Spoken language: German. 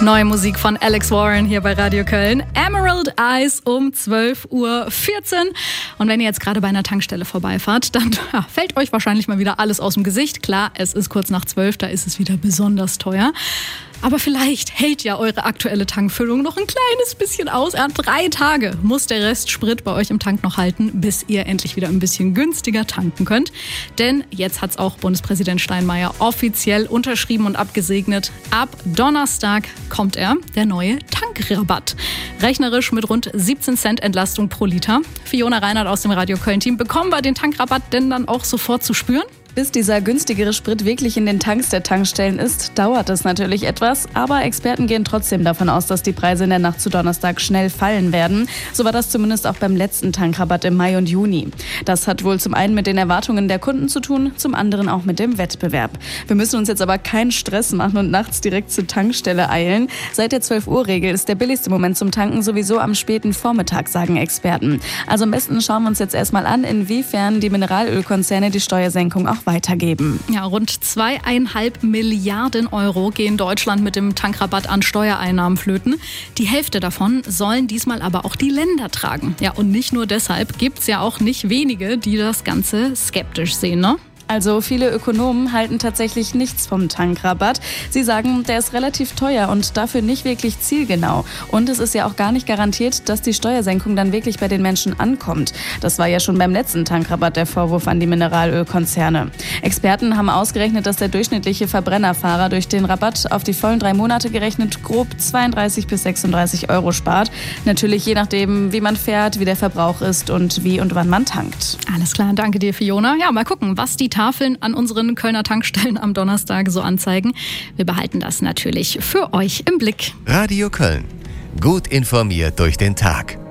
Neue Musik von Alex Warren hier bei Radio Köln. Emerald Eyes um 12:14 Uhr. Und wenn ihr jetzt gerade bei einer Tankstelle vorbeifahrt, dann fällt euch wahrscheinlich mal wieder alles aus dem Gesicht. Klar, es ist kurz nach 12, da ist es wieder besonders teuer. Aber vielleicht hält ja eure aktuelle Tankfüllung noch ein kleines bisschen aus. 3 Tage muss der Rest Sprit bei euch im Tank noch halten, bis ihr endlich wieder ein bisschen günstiger tanken könnt. Denn jetzt hat's auch Bundespräsident Steinmeier offiziell unterschrieben und abgesegnet. Ab Donnerstag kommt er, der neue Tankrabatt. Rechnerisch mit rund 17 Cent Entlastung pro Liter. Fiona Reinhardt aus dem Radio Köln-Team. Bekommen wir den Tankrabatt denn dann auch sofort zu spüren? Bis dieser günstigere Sprit wirklich in den Tanks der Tankstellen ist, dauert es natürlich etwas. Aber Experten gehen trotzdem davon aus, dass die Preise in der Nacht zu Donnerstag schnell fallen werden. So war das zumindest auch beim letzten Tankrabatt im Mai und Juni. Das hat wohl zum einen mit den Erwartungen der Kunden zu tun, zum anderen auch mit dem Wettbewerb. Wir müssen uns jetzt aber keinen Stress machen und nachts direkt zur Tankstelle eilen. Seit der 12-Uhr-Regel ist der billigste Moment zum Tanken sowieso am späten Vormittag, sagen Experten. Also am besten schauen wir uns jetzt erstmal an, inwiefern die Mineralölkonzerne die Steuersenkung auch weitergeben. Ja, rund 2,5 Milliarden Euro gehen Deutschland mit dem Tankrabatt an Steuereinnahmen flöten. Die Hälfte davon sollen diesmal aber auch die Länder tragen. Ja, und nicht nur deshalb, gibt's ja auch nicht wenige, die das Ganze skeptisch sehen, ne? Also viele Ökonomen halten tatsächlich nichts vom Tankrabatt. Sie sagen, der ist relativ teuer und dafür nicht wirklich zielgenau. Und es ist ja auch gar nicht garantiert, dass die Steuersenkung dann wirklich bei den Menschen ankommt. Das war ja schon beim letzten Tankrabatt der Vorwurf an die Mineralölkonzerne. Experten haben ausgerechnet, dass der durchschnittliche Verbrennerfahrer durch den Rabatt auf die vollen 3 Monate gerechnet grob 32 bis 36 Euro spart. Natürlich je nachdem, wie man fährt, wie der Verbrauch ist und wie und wann man tankt. Alles klar, danke dir, Fiona. Ja, mal gucken, was die Tafeln an unseren Kölner Tankstellen am Donnerstag so anzeigen. Wir behalten das natürlich für euch im Blick. Radio Köln. Gut informiert durch den Tag.